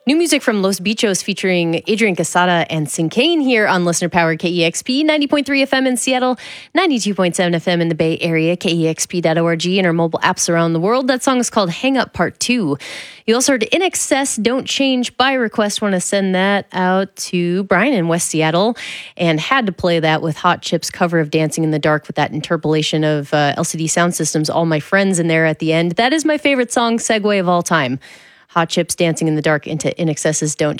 New music from Los Bichos featuring Adrian Casada and Sincane here on Listener Power KEXP, 90.3 FM in Seattle, 92.7 FM in the Bay Area, KEXP.org, and our mobile apps around the world. That song is called Hang Up Part 2. You also heard In Excess, Don't Change by request. Want to send that out to Brian in West Seattle, and had to play that with Hot Chip's cover of Dancing in the Dark with that interpolation of LCD Sound System's All My Friends in there at the end. That is my favorite song segue of all time. Hot Chip's Dancing in the Dark into In Excess's Don't